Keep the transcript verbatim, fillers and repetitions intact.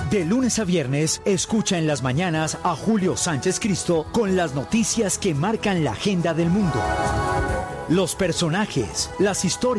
De lunes a viernes, escucha en las mañanas a Julio Sánchez Cristo con las noticias que marcan la agenda del mundo. Los personajes, las historias.